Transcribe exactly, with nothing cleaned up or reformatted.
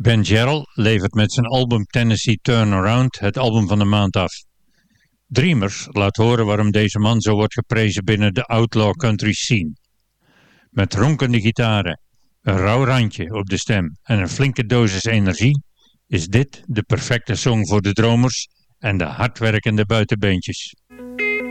Ben Jarrell levert met zijn album Tennessee Turnaround het album van de maand af. Dreamers laat horen waarom deze man zo wordt geprezen binnen de outlaw country scene. Met ronkende gitaren, een rauw randje op de stem en een flinke dosis energie is dit de perfecte song voor de dromers en de hardwerkende buitenbeentjes.